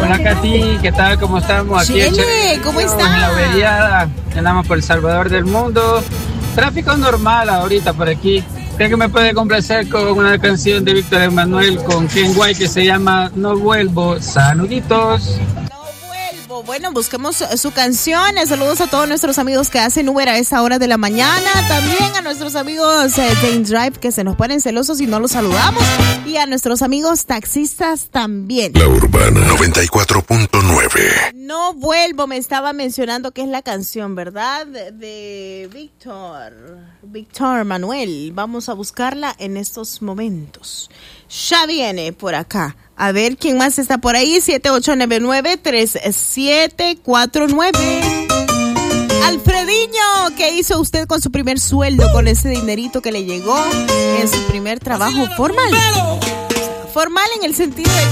Hola, Katy, ¿qué tal? ¿Cómo estamos? Aquí Chele, ¿cómo estás? En la Averiada, andamos por El Salvador del Mundo. Tráfico normal ahorita por aquí. ¿Cree que me puede complacer con una canción de Víctor Emmanuel con Ken White que se llama No Vuelvo? Saluditos. Bueno, busquemos su canción. Saludos a todos nuestros amigos que hacen Uber a esa hora de la mañana. También a nuestros amigos de InDrive que se nos ponen celosos y no los saludamos. Y a nuestros amigos taxistas también. La Urbana 94.9. No vuelvo, me estaba mencionando que es la canción, ¿verdad? De Víctor Manuel. Vamos a buscarla en estos momentos. Ya viene por acá. A ver quién más está por ahí. 7899-3749. Alfrediño, ¿qué hizo usted con su primer sueldo, con ese dinerito que le llegó en su primer trabajo formal? Formal en el sentido de